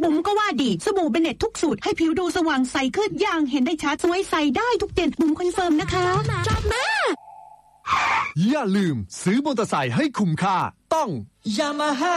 บุ๋มก็ว่าดีสบู่เบเน็ตทุกสูตรให้ผิวดูสว่างใสขึ้นอย่างเห็นได้ชัดสวยใสได้ทุกเดือนบุ๋มคอนเฟิร์มนะคะจับแม่อย่าลืมซื้อมอเตอร์ไซค์ให้คุ้มค่าต้อง Yamaha